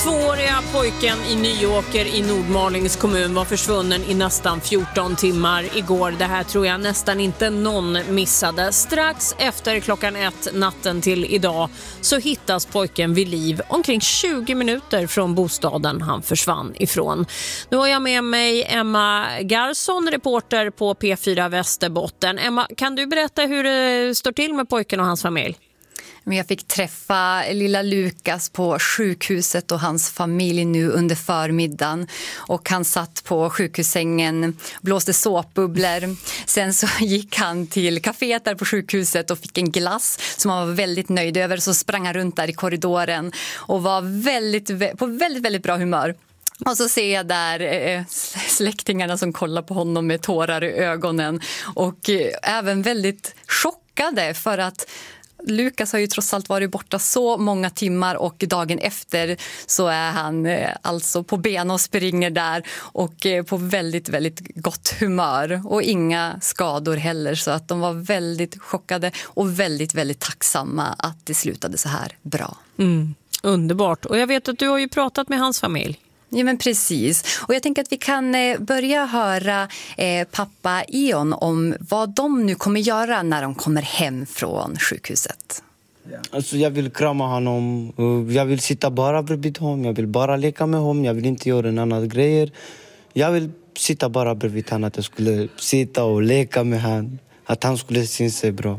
Tvååriga pojken i Nyåker i Nordmalings kommun var försvunnen i nästan 14 timmar igår. Det här tror jag nästan inte någon missade. Strax efter klockan 1 natten till idag så hittas pojken vid liv omkring 20 minuter från bostaden han försvann ifrån. Nu har jag med mig Emma Garsson, reporter på P4 Västerbotten. Emma, kan du berätta hur det står till med pojken och hans familj? Men jag fick träffa lilla Lukas på sjukhuset och hans familj nu under förmiddagen. Och han satt på sjukhussängen, blåste såpbubblor. Sen så gick han till kaféet där på sjukhuset och fick en glass som han var väldigt nöjd över. Så sprang han runt där i korridoren och var på väldigt bra humör. Och så ser jag där släktingarna som kollar på honom med tårar i ögonen. Och även väldigt chockade för att Lukas har ju trots allt varit borta så många timmar och dagen efter så är han alltså på ben och springer där och på väldigt gott humör och inga skador heller, så att de var väldigt chockade och väldigt tacksamma att det slutade så här bra. Underbart. Och jag vet att du har ju pratat med hans familj. Ja, men precis. Och jag tänker att vi kan börja höra pappa Ion om vad de nu kommer göra när de kommer hem från sjukhuset. Alltså jag vill krama honom, jag vill sitta bara bredvid honom, jag vill bara leka med honom, jag vill inte göra en annan grejer. Jag vill sitta bara bredvid honom, att jag skulle sitta och leka med honom, att han skulle se sig bra.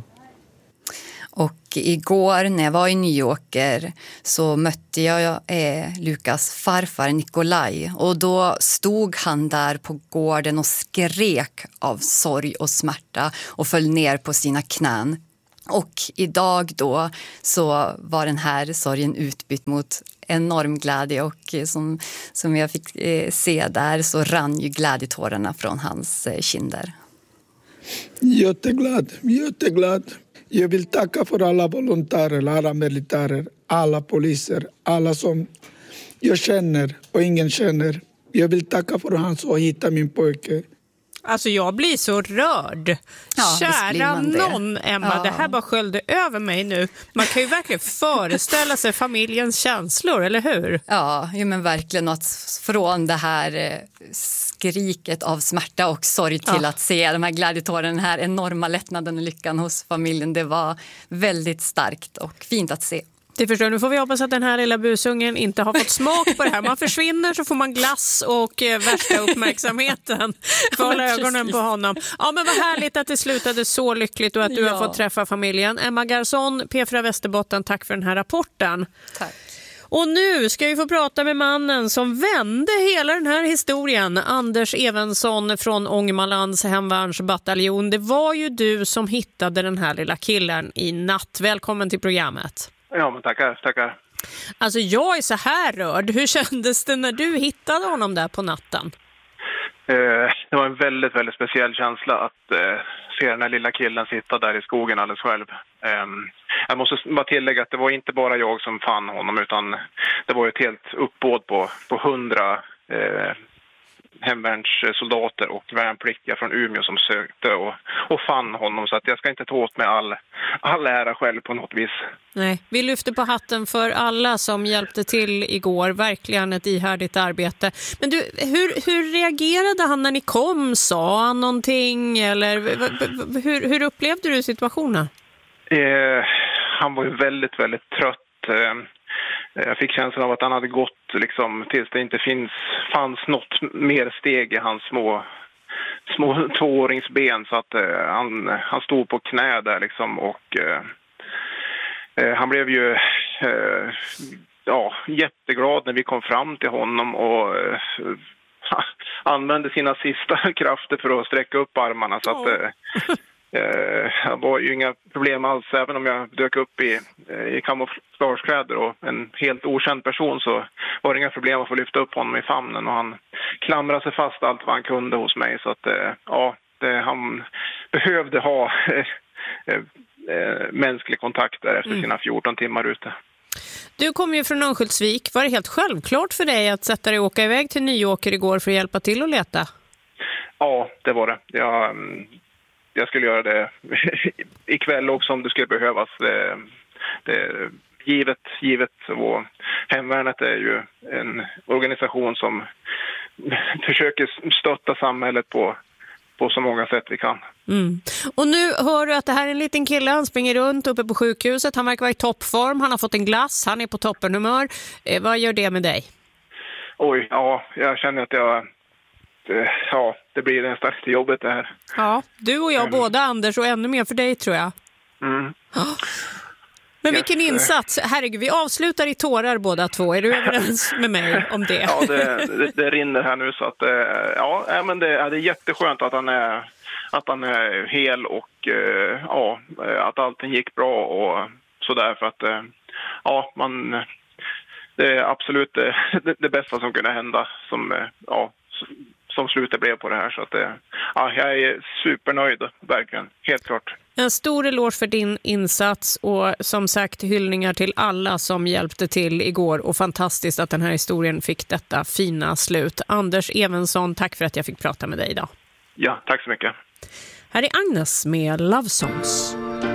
Och igår när jag var i Nyåker så mötte jag Lukas farfar Nikolaj. Och då stod han där på gården och skrek av sorg och smärta och föll ner på sina knän. Och idag då så var den här sorgen utbytt mot enorm glädje. Och som jag fick se där så rann ju glädjetårarna från hans kinder. Jätteglad. Jag vill tacka för alla volontärer, alla militärer, alla poliser, alla som jag känner och ingen känner. Jag vill tacka för att han så hitta min pojke. Alltså jag blir så rörd. Ja, Kära någon, Emma, det här bara sköljde över mig nu. Man kan ju verkligen föreställa sig familjens känslor, eller hur? Ja, men verkligen att från det här skriket av smärta och sorg till att se de här glädjetåren, den här enorma lättnaden och lyckan hos familjen. Det var väldigt starkt och fint att se. Det förstår. Nu får vi hoppas att den här lilla busungen inte har fått smak på det här. Man försvinner så får man glass och värsta uppmärksamheten. Får hålla ögonen på honom. Ja, men vad härligt att det slutade så lyckligt och att du har fått träffa familjen. Emma Garsson, P4 Västerbotten, tack för den här rapporten. Tack. Och nu ska vi få prata med mannen som vände hela den här historien. Anders Evensson från Ångermanlands hemvärnsbataljon. Det var ju du som hittade den här lilla killen i natt. Välkommen till programmet. Ja, men tackar. Alltså jag är så här rörd. Hur kändes det när du hittade honom där på natten? Det var en väldigt speciell känsla att se den här lilla killen sitta där i skogen alldeles själv. Jag måste bara tillägga att det var inte bara jag som fann honom, utan det var ett helt uppbåd på 100 hemvärnssoldater och värnpliktiga från Umeå som sökte och fann honom, så att jag ska inte ta åt mig all ära själv på något vis. Nej, vi lyfter på hatten för alla som hjälpte till igår, verkligen ett ihärdigt arbete. Men du, hur reagerade han när ni kom? Sa han någonting eller hur upplevde du situationen? Han var ju väldigt trött. Jag fick känslan av att han hade gått liksom, tills det inte fanns något mer steg i hans små tvååringsben, så att han stod på knä där liksom, och han blev ju jätteglad när vi kom fram till honom och använde sina sista krafter för att sträcka upp armarna, så att det var ju inga problem alls. Även om jag dök upp i kamouflagekläder och en helt okänd person, så var det inga problem att få lyfta upp honom i famnen, och han klamrade sig fast allt vad han kunde hos mig. Så att han behövde ha mänsklig kontakt där efter sina 14 timmar ute. Du kom ju från Örnsköldsvik. Var det helt självklart för dig att sätta dig och åka iväg till Nyåker igår för att hjälpa till att leta? Ja, det var det. Jag skulle göra det ikväll också om det skulle behövas. givet. Och Hemvärnet är ju en organisation som försöker stötta samhället på så många sätt vi kan. Och nu hör du att det här är en liten kille, han springer runt uppe på sjukhuset, han verkar vara i toppform, han har fått en glass, han är på toppenhumör. Vad gör det med dig? Oj, ja, jag känner att det blir nästan lite jobbigt det här. Ja, du och jag båda, Anders, och ännu mer för dig tror jag. Men vilken insats, herregud, vi avslutar i tårar båda två. Är du överens med mig om det? Ja, det rinner här nu så att men det är jätteskönt att han är hel och att allting gick bra och sådär, för att det är absolut det bästa som kunde hända som slutet blev på det här, så att jag är supernöjd, verkligen, helt klart. En stor eloge för din insats och som sagt hyllningar till alla som hjälpte till igår, och fantastiskt att den här historien fick detta fina slut. Anders Evensson, tack för att jag fick prata med dig idag. Ja, tack så mycket. Här är Agnes med Love Songs.